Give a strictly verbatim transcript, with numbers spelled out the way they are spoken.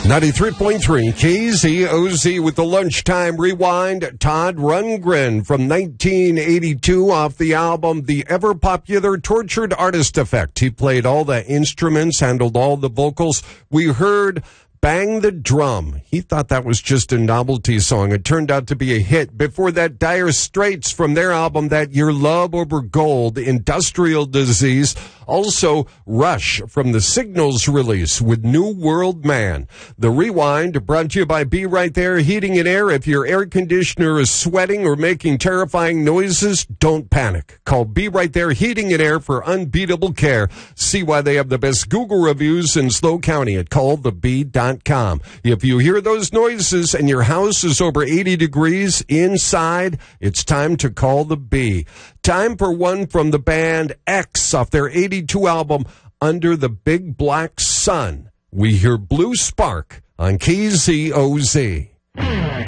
ninety-three point three K Z O Z with the Lunchtime Rewind. Todd Rundgren from nineteen eighty-two off the album The Ever-Popular Tortured Artist Effect. He played all the instruments, handled all the vocals. We heard Bang the Drum. He thought that was just a novelty song. It turned out to be a hit. Before that, Dire Straits from their album that year, Love Over Gold, Industrial Disease. Also, Rush from the Signals release with New World Man. The Rewind brought to you by Be Right There Heating and Air. If your air conditioner is sweating or making terrifying noises, don't panic. Call Be Right There Heating and Air for unbeatable care. See why they have the best Google reviews in SLO County at call the bee dot com. If you hear those noises and your house is over eighty degrees inside, it's time to call the Bee. Time for one from the band X off their eighty-two album, Under the Big Black Sun. We hear Blue Spark on K Z O Z.